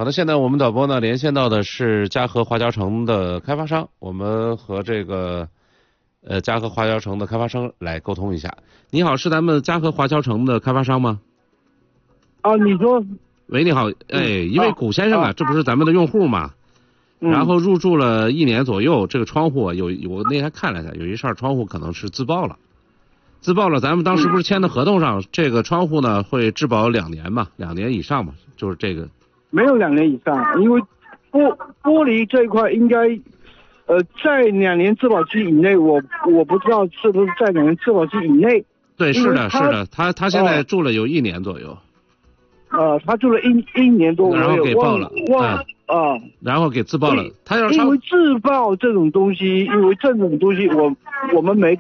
的，现在我们导播呢连线到的是嘉禾华侨城的开发商，我们和这个嘉禾华侨城的开发商来沟通一下。你好，是咱们嘉禾华侨城的开发商吗？ 啊，你说。 喂，你好，一位古先生啊，这不是咱们的用户吗？然后入住了1年左右，这个窗户我那天看了一下，有一扇窗户可能是自爆了。咱们当时不是签的合同上，这个窗户呢会质保2年嘛，2年以上嘛，就是这个。 没有2年以上，因为玻璃这一块应该，在2年质保期以内，我不知道是不是在2年质保期以内。 对，是的，他现在住了有1年左右。 他住了一年多， 然后给爆了，然后给自爆了。他要因为自爆这种东西，我们没